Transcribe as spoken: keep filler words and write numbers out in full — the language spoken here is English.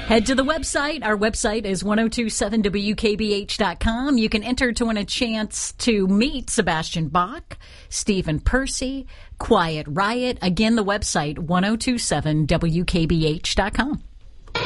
Head to the website. Our website is ten twenty-seven W K B H dot com. You can enter to win a chance to meet Sebastian Bach, Stephen Percy, Quiet Riot. Again, the website ten twenty-seven W K B H dot com.